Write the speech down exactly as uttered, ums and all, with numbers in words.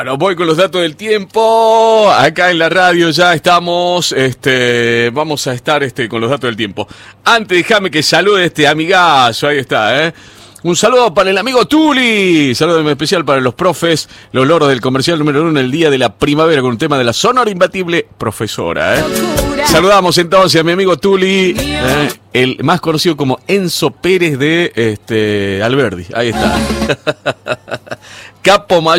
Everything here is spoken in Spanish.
Bueno, voy con los datos del tiempo. Acá en la radio ya estamos. Este, vamos a estar este, con los datos del tiempo. Antes, déjame que salude este amigazo. Ahí está, ¿eh? Un saludo para el amigo Tuli. Saludo especial para los profes, los loros del comercial número uno en el día de la primavera con un tema de la sonora imbatible profesora, ¿eh? Saludamos entonces a mi amigo Tuli, ¿eh? El más conocido como Enzo Pérez de este, Alberdi. Ahí está. Capo mayor.